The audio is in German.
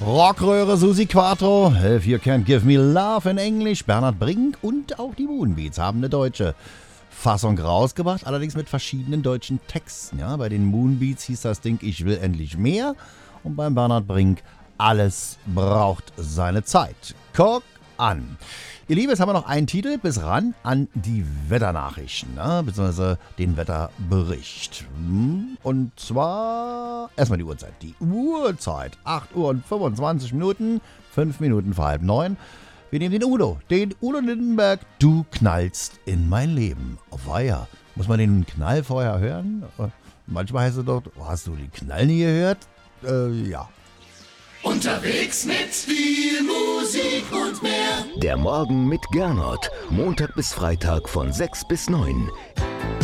Rockröhre Susi Quattro, If You Can't Give Me Love in Englisch, Bernhard Brink und auch die Moonbeats haben eine deutsche Fassung rausgebracht, allerdings mit verschiedenen deutschen Texten. Ja, bei den Moonbeats hieß das Ding Ich will endlich mehr und beim Bernhard Brink Alles braucht seine Zeit. Guck an. Ihr Lieben, jetzt haben wir noch einen Titel bis ran an die Wetternachrichten, ne? Beziehungsweise den Wetterbericht. Und zwar erstmal die Uhrzeit. Die Uhrzeit, 8 Uhr und 25 Minuten, 5 Minuten vor halb 9. Wir nehmen den Udo Lindenberg, Du knallst in mein Leben. Auf Weiher. Muss man den Knall vorher hören? Manchmal heißt es doch, hast du den Knall nie gehört? Ja. Unterwegs mit viel Musik und mehr. Der Morgen mit Gernot. Montag bis Freitag von 6 bis 9.